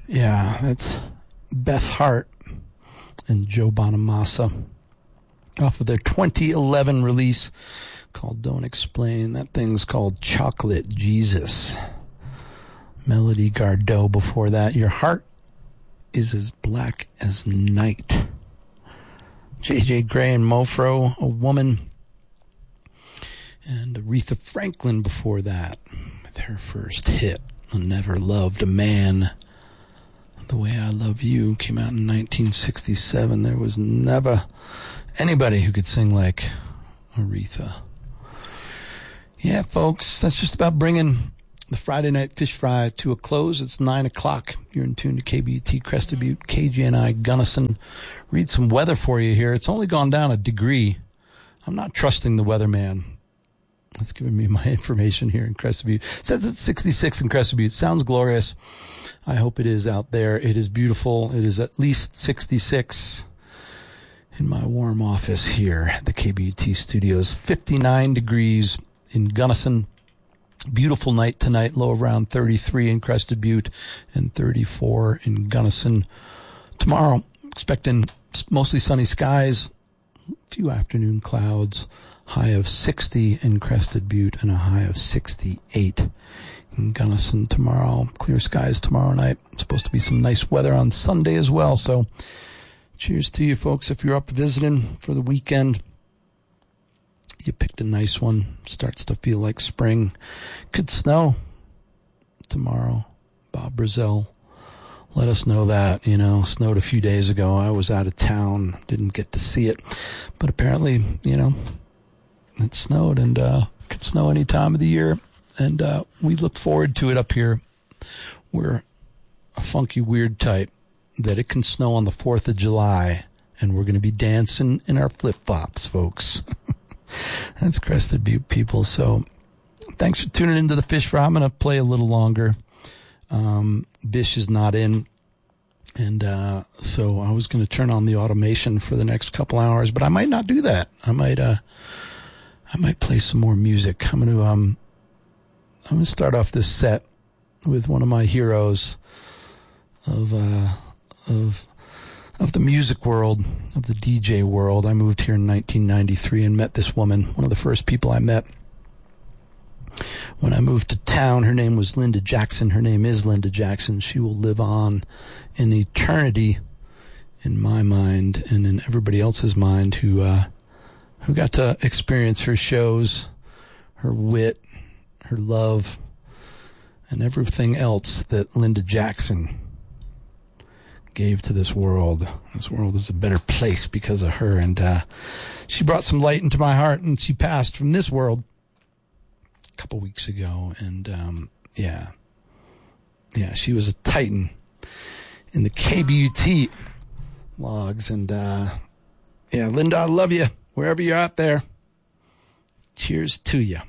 Yeah, that's Beth Hart and Joe Bonamassa off of their 2011 release called Don't Explain. That thing's called Chocolate Jesus. Melody Gardot before that. Your Heart is as Black as Night. J.J. Grey and Mofro, A Woman. And Aretha Franklin before that with her first hit, I Never Loved a Man. The Way I Love You came out in 1967. There was never anybody who could sing like Aretha. Yeah, folks, that's just about bringing the Friday Night Fish Fry to a close. It's 9 o'clock. You're in tune to KBUT Crested Butte, KGNI Gunnison. Read some weather for you here. It's only gone down a degree. I'm not trusting the weatherman. That's giving me my information here in Crested Butte. It says it's 66 in Crested Butte. Sounds glorious. I hope it is out there. It is beautiful. It is at least 66 in my warm office here at the KBUT studios. 59 degrees in Gunnison. Beautiful night tonight. Low around 33 in Crested Butte and 34 in Gunnison. Tomorrow, expecting mostly sunny skies, a few afternoon clouds. High of 60 in Crested Butte and a high of 68 in Gunnison tomorrow. Clear skies tomorrow night. It's supposed to be some nice weather on Sunday as well. So cheers to you folks. If you're up visiting for the weekend, you picked a nice one. Starts to feel like spring. Could snow tomorrow. Bob Brazell let us know that, snowed a few days ago. I was out of town. Didn't get to see it. But apparently, it snowed, and could snow any time of the year, and we look forward to it up here. We're a funky, weird type that it can snow on the 4th of July, and we're going to be dancing in our flip-flops, folks. That's Crested Butte people. So thanks for tuning into the Fish Fry. I'm going to play a little longer. Bish is not in, and so I was going to turn on the automation for the next couple hours, but I might not do that. I might play some more music. I'm going to start off this set with one of my heroes of the music world, of the DJ world. I moved here in 1993 and met this woman, one of the first people I met when I moved to town. Her name was Linda Jackson. Her name is Linda Jackson. She will live on in eternity in my mind and in everybody else's mind who got to experience her shows, her wit, her love, and everything else that Linda Jackson gave to this world. This world is a better place because of her, and she brought some light into my heart, and she passed from this world a couple weeks ago, and yeah, she was a titan in the KBUT logs, and Linda, I love you. Wherever you're out there, cheers to you.